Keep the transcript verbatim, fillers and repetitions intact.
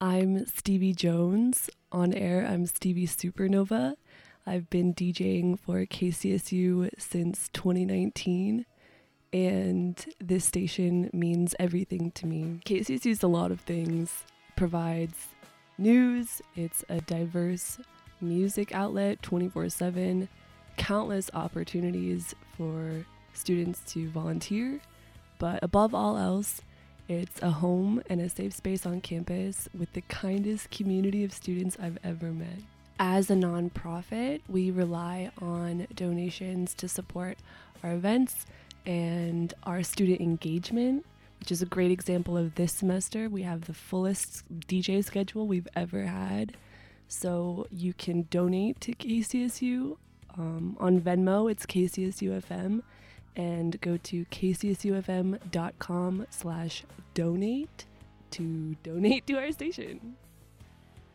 I'm Stevie Jones. On air, I'm Stevie Supernova. I've been DJing for K C S U since twenty nineteen, and this station means everything to me. K C S U is a lot of things. It provides news, it's a diverse music outlet twenty-four seven, countless opportunities for students to volunteer, but above all else, it's a home and a safe space on campus with the kindest community of students I've ever met. As a nonprofit, we rely on donations to support our events and our student engagement, which is a great example of this semester. We have the fullest D J schedule we've ever had. So you can donate to K C S U. Um, on Venmo, it's K C S U F M. And go to k c s u f m dot com slash donate to donate to our station.